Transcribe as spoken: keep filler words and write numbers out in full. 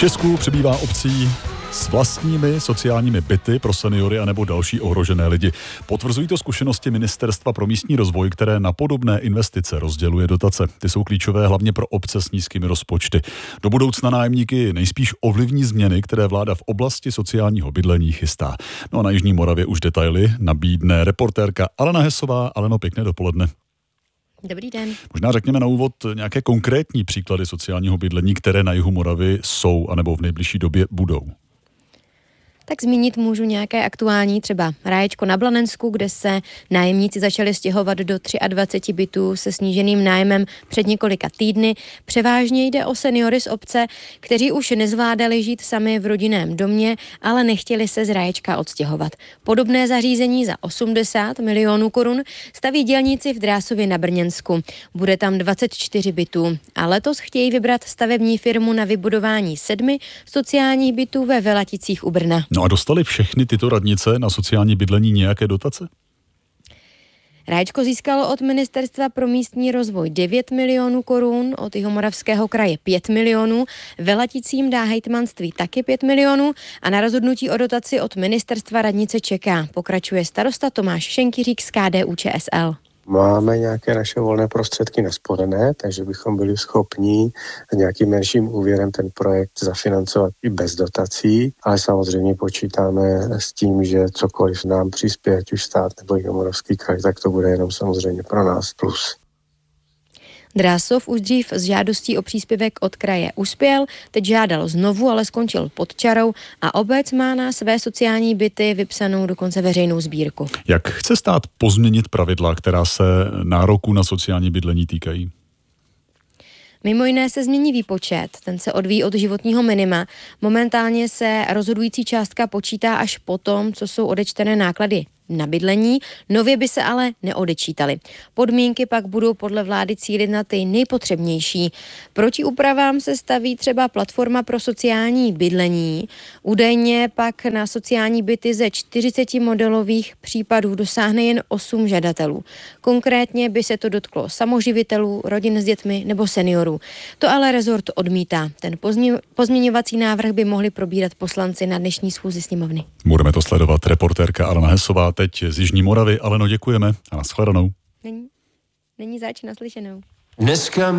Česku přibývá obcí s vlastními sociálními byty pro seniory anebo další ohrožené lidi. Potvrzují to zkušenosti Ministerstva pro místní rozvoj, které na podobné investice rozděluje dotace. Ty jsou klíčové hlavně pro obce s nízkými rozpočty. Do budoucna nájemníky nejspíš ovlivní změny, které vláda v oblasti sociálního bydlení chystá. No a na Jižní Moravě už detaily nabídne reportérka Alena Hesová. Aleno, pěkné dopoledne. Dobrý den. Možná řekněme na úvod nějaké konkrétní příklady sociálního bydlení, které na jihu Moravy jsou anebo v nejbližší době budou. Tak zmínit můžu nějaké aktuální, třeba Ráječko na Blanensku, kde se nájemníci začali stěhovat do dvacet tři bytů se sníženým nájmem před několika týdny. Převážně jde o seniory z obce, kteří už nezvládali žít sami v rodinném domě, ale nechtěli se z Ráječka odstěhovat. Podobné zařízení za osmdesát milionů korun staví dělníci v Drásově na Brněnsku. Bude tam dvacet čtyři bytů a letos chtějí vybrat stavební firmu na vybudování sedmi sociálních bytů ve Velaticích u Brna. No a dostali všechny tyto radnice na sociální bydlení nějaké dotace? Ráječko získalo od Ministerstva pro místní rozvoj devět milionů korun, od Jihomoravského kraje pět milionů, Velaticím dá hejtmanství taky pět milionů a na rozhodnutí o dotaci od ministerstva radnice čeká. Pokračuje starosta Tomáš Šenkyřík z K D U Č S L. Máme nějaké naše volné prostředky nesporené, takže bychom byli schopni nějakým menším úvěrem ten projekt zafinancovat i bez dotací, ale samozřejmě počítáme s tím, že cokoliv nám přispěje, ať už stát nebo Jihomoravský kraj, tak to bude jenom samozřejmě pro nás plus. Drásov už dřív s žádostí o příspěvek od kraje uspěl, teď žádal znovu, ale skončil pod čarou a obec má na své sociální byty vypsanou dokonce veřejnou sbírku. Jak chce stát pozměnit pravidla, která se nároků na sociální bydlení týkají? Mimo jiné se změní výpočet, ten se odvíjí od životního minima. Momentálně se rozhodující částka počítá až po tom, co jsou odečtené náklady na bydlení, nově by se ale neodečítaly. Podmínky pak budou podle vlády cílit na ty nejpotřebnější. Proti úpravám se staví třeba platforma pro sociální bydlení. Údajně pak na sociální byty ze čtyřiceti modelových případů dosáhne jen osm žadatelů. Konkrétně by se to dotklo samoživitelů, rodin s dětmi nebo seniorů. To ale rezort odmítá. Ten pozměňovací návrh by mohli probírat poslanci na dnešní schůzi sněmovny. Budeme to sledovat. Reportérka Alena Hesová teď z Jižní Moravy. Aleno, děkujeme a nashledanou. Není, není zač, naslyšenou. Dneska